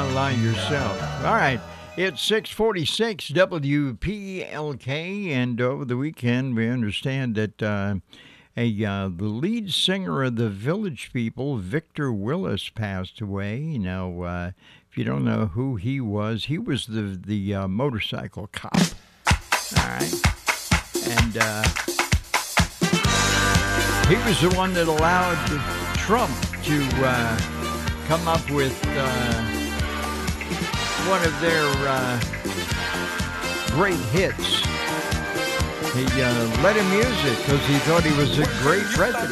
la yourself. All right. It's 646 WPLK, and over the weekend we understand that the lead singer of the Village People, Victor Willis, passed away. Now, if you don't know who he was the motorcycle cop. All right. And he was the one that allowed Trump to come up with one of their great hits. He let him use it because he thought he was a great president.